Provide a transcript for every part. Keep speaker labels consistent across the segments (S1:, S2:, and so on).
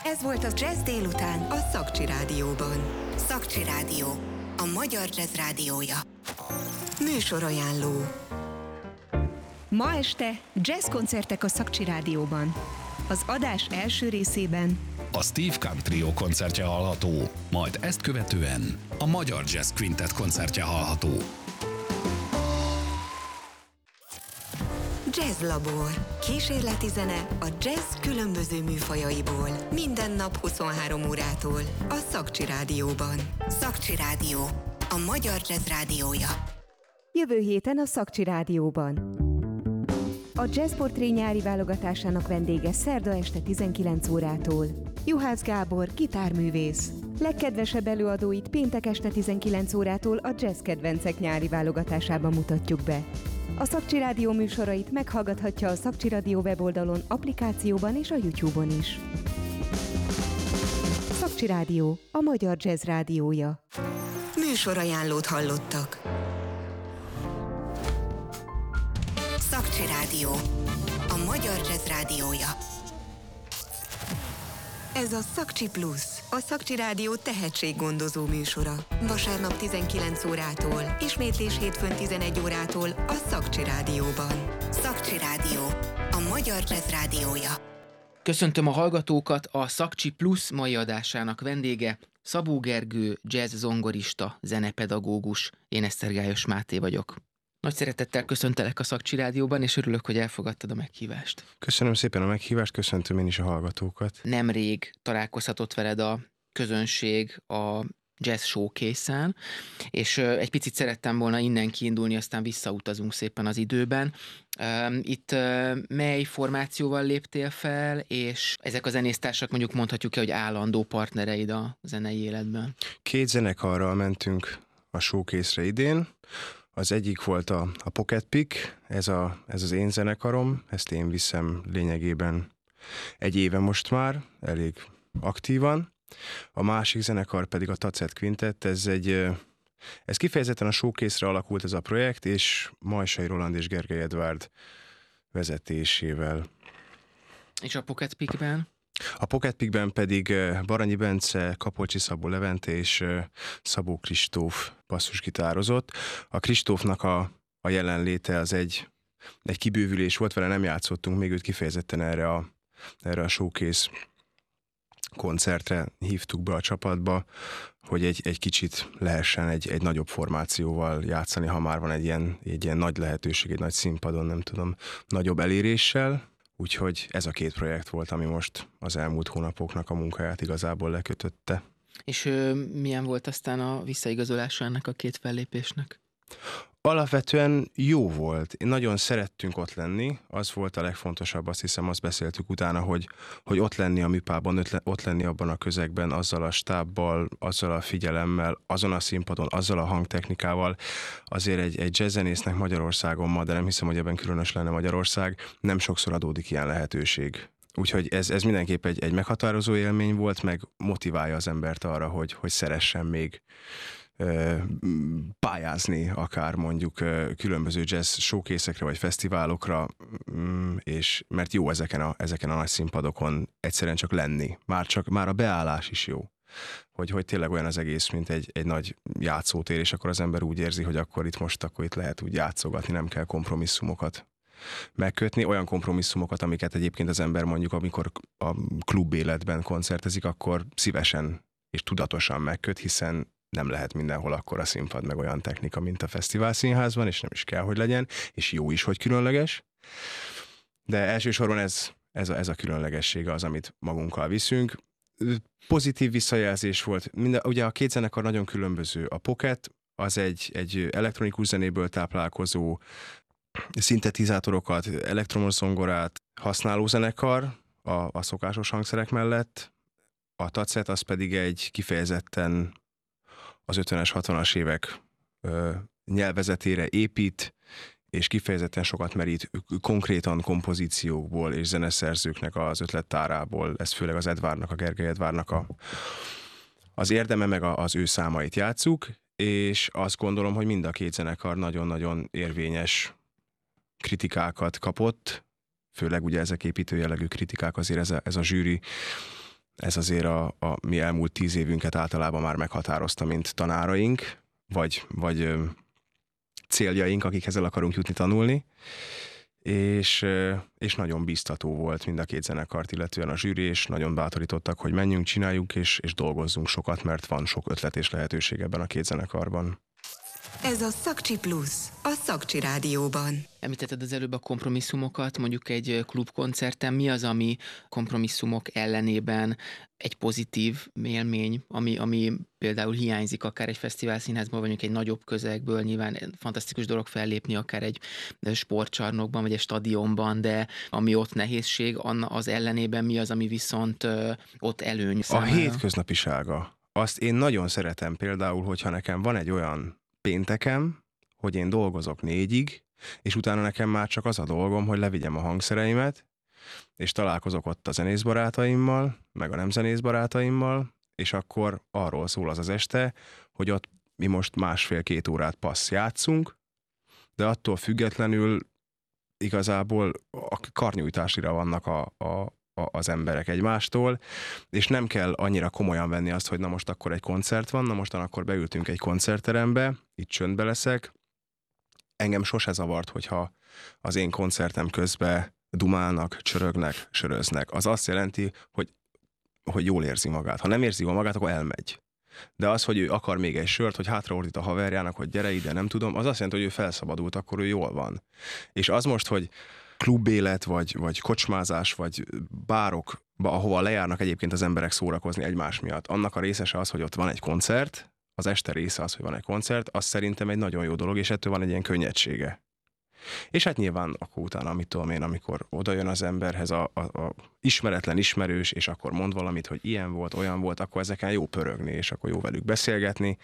S1: Ez volt a Jazz délután a Szakcsi Rádióban. Szakcsi Rádió, a magyar jazz rádiója. Műsorajánló.
S2: Ma este jazzkoncertek a Szakcsi Rádióban. Az adás első részében
S3: a Steve Camp Trio koncertje hallható, majd ezt követően a Magyar Jazz Quintet koncertje hallható.
S1: Jazz Labor. Kísérleti zene a jazz különböző műfajaiból. Minden nap 23 órától a Szakcsi Rádióban. Szakcsi Rádió, a magyar jazz rádiója.
S2: Jövő héten a Szakcsi Rádióban. A Jazz Portré nyári válogatásának vendége szerda este 19 órától. Juhász Gábor, gitárművész. Legkedvesebb előadóit péntek este 19 órától a Jazz Kedvencek nyári válogatásában mutatjuk be. A Szakcsi Rádió műsorait meghallgathatja a Szakcsi Rádió weboldalon, applikációban és a YouTube-on is. Szakcsi Rádió, a magyar jazz rádiója.
S1: Műsorajánlót hallottak. Szakcsi Rádió, a magyar jazz rádiója. Ez a Szakcsi Plusz, a Szakcsi Rádió tehetséggondozó műsora. Vasárnap 19 órától, ismétlés hétfőn 11 órától a Szakcsi Rádióban. Szakcsi Rádió, a magyar jazz rádiója.
S4: Köszöntöm a hallgatókat, a Szakcsi Plusz mai adásának vendége Szabó Gergő, jazz zongorista, zenepedagógus. Én Esztergályos Máté vagyok. Nagy szeretettel köszöntelek a Szakcsi Rádióban, és örülök, hogy elfogadtad a meghívást.
S5: Köszönöm szépen a meghívást, köszöntöm én is a hallgatókat.
S4: Nemrég találkozhatott veled a közönség a Jazz Showcase-en, és egy picit szerettem volna innen kiindulni, aztán visszautazunk szépen az időben. Itt mely formációval léptél fel, és ezek a zenésztársak mondjuk mondhatjuk-e, hogy állandó partnereid a zenei életben? 2
S5: zenekarral mentünk a Showcase-re idén. Az egyik volt a Pocket Pick, ez az én zenekarom, ezt én viszem lényegében 1 éve most már, elég aktívan. A másik zenekar pedig a Tacet Quintet, ez kifejezetten a Showcase-re alakult ez a projekt, és Majsai Roland és Gergely Edvárd vezetésével.
S4: És a Pocket Pickben?
S5: A Pocket Pickben pedig Baranyi Bence, Kapolcsi Szabó Levente és Szabó Kristóf basszusgitározott. A Kristófnak a jelenléte az egy kibővülés volt, vele nem játszottunk, még őt kifejezetten erre a Showcase koncertre hívtuk be a csapatba, hogy egy kicsit lehessen egy nagyobb formációval játszani, ha már van egy ilyen nagy lehetőség, egy nagy színpadon, nem tudom, nagyobb eléréssel. Úgyhogy ez a 2 projekt volt, ami most az elmúlt hónapoknak a munkáját igazából lekötötte.
S4: És milyen volt aztán a visszaigazolása ennek a 2 fellépésnek?
S5: Alapvetően jó volt. Nagyon szerettünk ott lenni. Az volt a legfontosabb, azt hiszem, azt beszéltük utána, hogy ott lenni a műpában, ott lenni abban a közegben, azzal a stábbal, azzal a figyelemmel, azon a színpadon, azzal a hangtechnikával. Azért egy jazzzenésznek Magyarországon ma, de nem hiszem, hogy ebben különös lenne Magyarország, nem sokszor adódik ilyen lehetőség. Úgyhogy ez mindenképp egy meghatározó élmény volt, meg motiválja az embert arra, hogy szeressen még pályázni, akár mondjuk különböző jazz showcase-ekre vagy fesztiválokra, és mert jó ezeken a nagy színpadokon egyszerűen csak lenni. Már a beállás is jó. Hogy tényleg olyan az egész, mint egy nagy játszótér, és akkor az ember úgy érzi, hogy akkor itt lehet úgy játszogatni, nem kell kompromisszumokat megkötni, olyan kompromisszumokat, amiket egyébként az ember mondjuk, amikor a klub életben koncertezik, akkor szívesen és tudatosan megköt, hiszen nem lehet mindenhol akkora színpad, meg olyan technika, mint a fesztivál színházban, és nem is kell, hogy legyen, és jó is, hogy különleges. De elsősorban ez a különlegessége az, amit magunkkal viszünk. Pozitív visszajelzés volt. Ugye a 2 zenekar nagyon különböző. A Pocket az egy elektronikus zenéből táplálkozó, szintetizátorokat, elektromos zongorát használó zenekar a szokásos hangszerek mellett. A Tacet az pedig egy kifejezetten az 50-es, 60-as évek nyelvezetére épít, és kifejezetten sokat merít konkrétan kompozíciókból és zeneszerzőknek az ötlettárából. Ez főleg az Edvárnak, a Gergely Edvárnak az érdeme, meg az ő számait játsszuk, és azt gondolom, hogy mind a 2 zenekar nagyon-nagyon érvényes kritikákat kapott, főleg ugye ezek építő jellegű kritikák, azért ez a zsűri Ez azért a mi elmúlt 10 évünket általában már meghatározta, mint tanáraink, vagy céljaink, akikhez el akarunk jutni tanulni. És nagyon biztató volt mind a két zenekart, illetően a zsűri, és nagyon bátorítottak, hogy menjünk, csináljuk, és dolgozzunk sokat, mert van sok ötlet és lehetőség ebben a két zenekarban.
S1: Ez a Szakcsi Plusz, a Szakcsi Rádióban.
S4: Említetted az előbb a kompromisszumokat, mondjuk egy klubkoncerten. Mi az, ami kompromisszumok ellenében egy pozitív élmény, ami például hiányzik akár egy fesztiválszínházból, vagy egy nagyobb közegből? Nyilván fantasztikus dolog fellépni akár egy sportcsarnokban, vagy egy stadionban, de ami ott nehézség, az ellenében mi az, ami viszont ott előny számára?
S5: A hétköznapisága. Azt én nagyon szeretem például, hogyha nekem van egy olyan péntekem, hogy én dolgozok 4-ig, és utána nekem már csak az a dolgom, hogy levigyem a hangszereimet, és találkozok ott a zenészbarátaimmal, meg a nem zenészbarátaimmal, és akkor arról szól az este, hogy ott mi most 1,5-2 órát passz játszunk, de attól függetlenül igazából a karnyújtásra vannak az emberek egymástól, és nem kell annyira komolyan venni azt, hogy na most akkor egy koncert van, na mostan akkor beültünk egy koncertterembe, itt csöndbe leszek. Engem sose zavart, hogyha az én koncertem közben dumálnak, csörögnek, söröznek. Az azt jelenti, hogy jól érzi magát. Ha nem érzi jól magát, akkor elmegy. De az, hogy ő akar még egy sört, hogy hátraordít a haverjának, hogy gyere ide, nem tudom, az azt jelenti, hogy ő felszabadult, akkor ő jól van. És az most, hogy klubélet, vagy kocsmázás, vagy bárok, ahova lejárnak egyébként az emberek szórakozni egymás miatt. Annak a részese az, hogy ott van egy koncert, az este része az, hogy van egy koncert, az szerintem egy nagyon jó dolog, és ettől van egy ilyen könnyedsége. És hát nyilván akkor utána, amit tudom én, amikor oda jön az emberhez a ismeretlen ismerős, és akkor mond valamit, hogy ilyen volt, olyan volt, akkor ezeken jó pörögni, és akkor jó velük beszélgetni.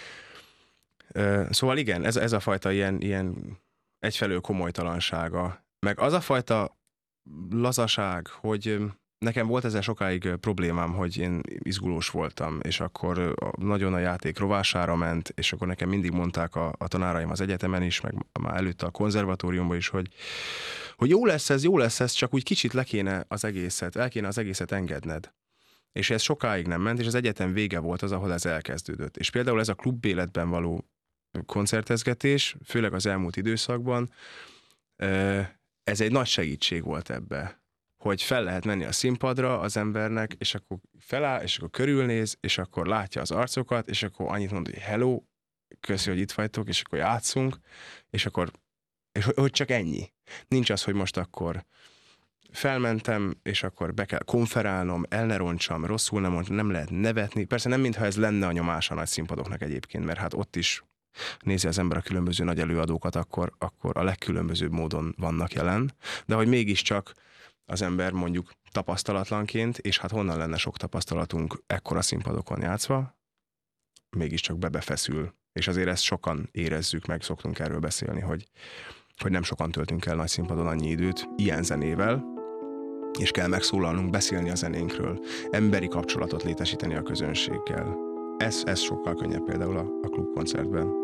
S5: Szóval igen, ez a fajta ilyen egyfelől komolytalansága, meg az a fajta lazaság, hogy nekem volt ezzel sokáig problémám, hogy én izgulós voltam, és akkor nagyon a játék rovására ment, és akkor nekem mindig mondták a tanáraim az egyetemen is, meg már előtte a konzervatóriumban is, hogy jó lesz ez, csak úgy kicsit el kéne az egészet engedned. És ez sokáig nem ment, és az egyetem vége volt az, ahol ez elkezdődött. És például ez a klubéletben való koncertezgetés, főleg az elmúlt időszakban, ez egy nagy segítség volt ebbe, hogy fel lehet menni a színpadra az embernek, és akkor feláll, és akkor körülnéz, és akkor látja az arcokat, és akkor annyit mond, hogy hello, köszi, hogy itt vagytok, és akkor játszunk, és hogy csak ennyi. Nincs az, hogy most akkor felmentem, és akkor be kell konferálnom, el ne roncsam, rosszul nem lehet nevetni. Persze nem mintha ez lenne a nyomása a nagy színpadoknak egyébként, mert hát ott is nézi az ember a különböző nagy előadókat, akkor a legkülönbözőbb módon vannak jelen, de hogy mégiscsak az ember mondjuk tapasztalatlanként, és hát honnan lenne sok tapasztalatunk ekkora színpadokon játszva, mégiscsak befeszül. És azért ezt sokan érezzük, meg szoktunk erről beszélni, hogy nem sokan töltünk el nagy színpadon annyi időt ilyen zenével, és kell megszólalnunk, beszélni a zenénkről, emberi kapcsolatot létesíteni a közönséggel. Ez sokkal könnyebb például a klubkoncertben.